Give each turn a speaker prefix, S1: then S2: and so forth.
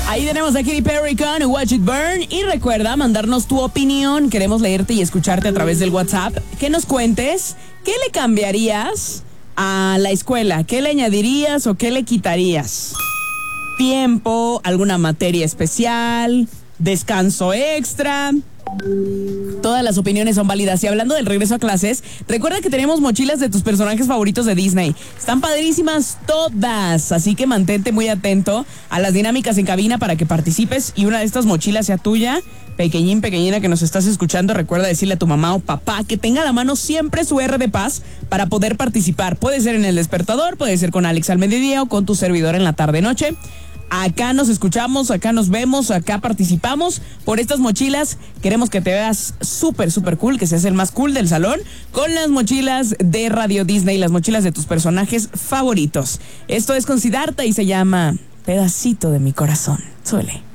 S1: Ahí tenemos a Katy Perry con Watch It Burn. Y recuerda mandarnos tu opinión. Queremos leerte y escucharte a través del WhatsApp. Que nos cuentes qué le cambiarías a la escuela. ¿Qué le añadirías o qué le quitarías? Tiempo, alguna materia especial, descanso extra. Todas las opiniones son válidas. Y hablando del regreso a clases, recuerda que tenemos mochilas de tus personajes favoritos de Disney. Están padrísimas todas, así que mantente muy atento a las dinámicas en cabina para que participes y una de estas mochilas sea tuya. Pequeñín, pequeñina que nos estás escuchando, recuerda decirle a tu mamá o papá que tenga a la mano siempre su R de paz para poder participar. Puede ser en el despertador, puede ser con Alex al mediodía o con tu servidor en la tarde-noche. Acá nos escuchamos, acá nos vemos, acá participamos por estas mochilas. Queremos que te veas súper, súper cool, que seas el más cool del salón con las mochilas de Radio Disney, las mochilas de tus personajes favoritos. Esto es con Siddhartha y se llama Pedacito de mi corazón. Suele.